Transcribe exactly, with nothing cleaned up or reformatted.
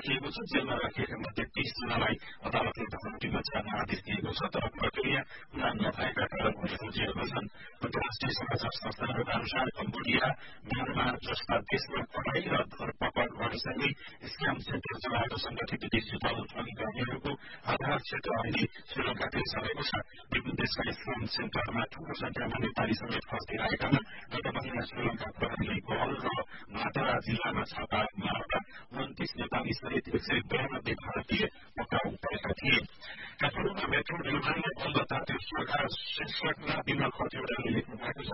राखिएको छ। जेलमा राखिएका मध्ये तीस जनालाई अदालतले धमकीमा छाड्न आदेश दिएको छ, तर प्रक्रिया पूरा नभएका कारण उनीहरू जेलमा छन्। अन्तर्राष्ट्रिय समाचार संस्थानहरूका अनुसार कम्बोडिया, म्यानमार जस्ता देशमा पढाइ र धरपकड गर्नसँगै स्क्याम सेन्टर चलाएको संगठित विदेशी दल ठगी गर्नेहरूको आधार क्षेत्र अहिले श्रीलंकाकै सरेको छ। विभिन्न देशका स्क्याम सेन्टरमा ठूलो संख्यामा नेपाली समेत फस्दै आएकामा गत महिना श्रीलंका प्रहरीले गौल र मातरा जिल्लामा छापा मार्दा उन्तीस नेपाली सहित एक सय बयानब्बे भारतीय पक्राउ परेका थिए। काठमाडौँमा मेट्रो निर्माणलाई बल्ल तात्यो सरकार शीर्षकमा विमल खतिवड़ाले लेख्नु भएको छ।